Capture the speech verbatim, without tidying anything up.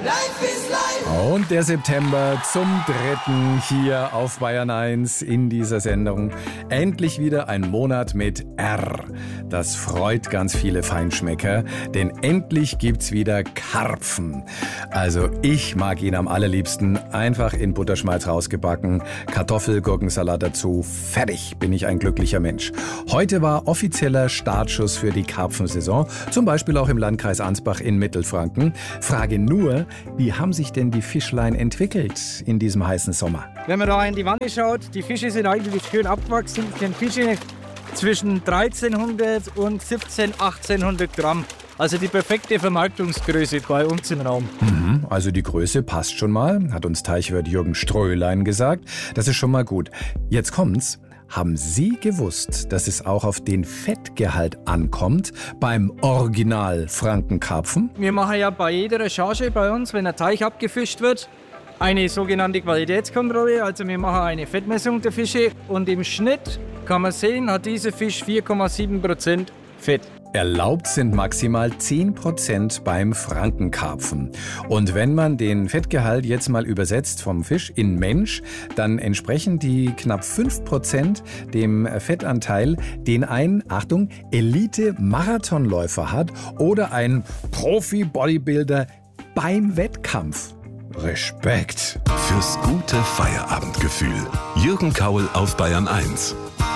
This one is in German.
Life is life. Und der September zum dritten hier auf Bayern eins in dieser Sendung. Endlich wieder ein Monat mit R. Das freut ganz viele Feinschmecker, denn endlich gibt's wieder Karpfen. Also ich mag ihn am allerliebsten. Einfach in Butterschmalz rausgebacken, Kartoffel, Gurkensalat dazu. Fertig, bin ich ein glücklicher Mensch. Heute war offizieller Startschuss für die Karpfensaison, zum Beispiel auch im Landkreis Ansbach in Mittelfranken. Frage nur, wie haben sich denn die Fischlein entwickelt in diesem heißen Sommer? Wenn man da in die Wanne schaut, die Fische sind eigentlich schön abgewachsen. Es sind Fische zwischen dreizehnhundert und siebzehnhundert, achtzehnhundert Gramm. Also die perfekte Vermarktungsgröße bei uns im Raum. Mhm, also die Größe passt schon mal, hat uns Teichwirt Jürgen Ströhlein gesagt. Das ist schon mal gut. Jetzt kommt's. Haben Sie gewusst, dass es auch auf den Fettgehalt ankommt beim Original Frankenkarpfen? Wir machen ja bei jeder Recherche bei uns, wenn ein Teich abgefischt wird, eine sogenannte Qualitätskontrolle. Also wir machen eine Fettmessung der Fische und im Schnitt kann man sehen, hat dieser Fisch vier Komma sieben Prozent Fett. Erlaubt sind maximal zehn Prozent beim Frankenkarpfen. Und wenn man den Fettgehalt jetzt mal übersetzt vom Fisch in Mensch, dann entsprechen die knapp fünf Prozent dem Fettanteil, den ein, Achtung, Elite-Marathonläufer hat oder ein Profi-Bodybuilder beim Wettkampf. Respekt. Fürs gute Feierabendgefühl. Jürgen Kaul auf Bayern eins.